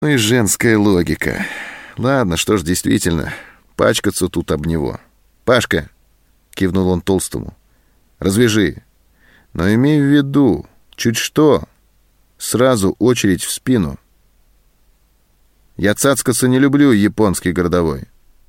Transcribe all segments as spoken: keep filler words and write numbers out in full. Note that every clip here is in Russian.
Ну и женская логика. Ладно, что ж, действительно, пачкаться тут об него. «Пашка!» — кивнул он Толстому. «Развяжи. Но имей в виду, чуть что, сразу очередь в спину. Я цацкаться не люблю, японский городовой».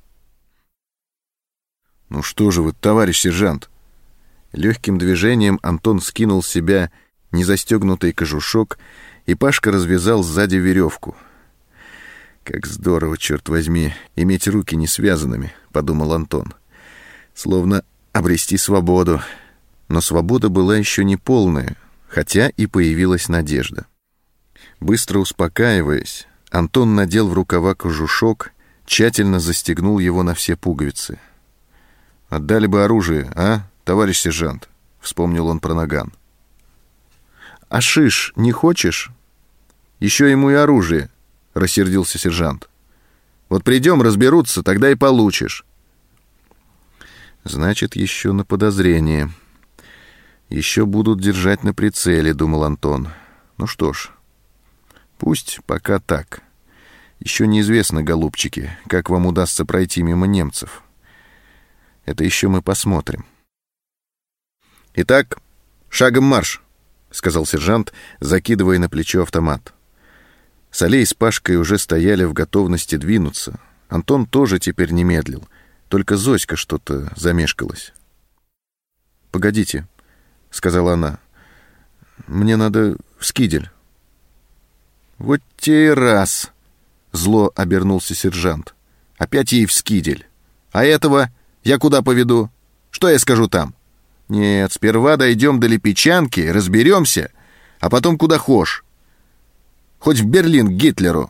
«Ну что же вы, товарищ сержант!» Легким движением Антон скинул с себя незастегнутый кожушок, и Пашка развязал сзади веревку. «Как здорово, черт возьми, иметь руки не связанными», — подумал Антон. «Словно обрести свободу». Но свобода была еще не полная, хотя и появилась надежда. Быстро успокаиваясь, Антон надел в рукава кожушок, тщательно застегнул его на все пуговицы. «Отдали бы оружие, а, товарищ сержант?» — вспомнил он про наган. «А шиш не хочешь? Еще ему и оружие», — рассердился сержант. «Вот придем, разберутся, тогда и получишь». «Значит, еще на подозрение. Еще будут держать на прицеле», — думал Антон. «Ну что ж, пусть пока так. Еще неизвестно, голубчики, как вам удастся пройти мимо немцев. Это еще мы посмотрим». «Итак, шагом марш», — сказал сержант, закидывая на плечо автомат. Солей с Пашкой уже стояли в готовности двинуться. Антон тоже теперь не медлил. Только Зоська что-то замешкалась. «Погодите», — сказала она. «Мне надо в Скидель». «Вот те и раз!» — зло обернулся сержант. «Опять ей в Скидель. А этого я куда поведу? Что я скажу там? Нет, сперва дойдем до Липичанки, разберемся, а потом куда хошь. Хоть в Берлин к Гитлеру».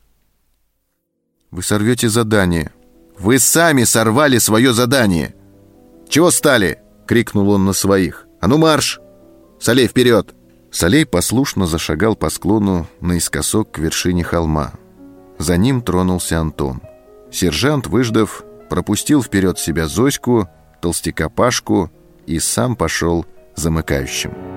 «Вы сорвете задание». «Вы сами сорвали свое задание. Чего стали?» — крикнул он на своих. «А ну марш! Солей, вперед!» Солей послушно зашагал по склону наискосок к вершине холма. За ним тронулся Антон. Сержант, выждав, пропустил вперед себя Зоську, толстяка Пашку и сам пошел замыкающим.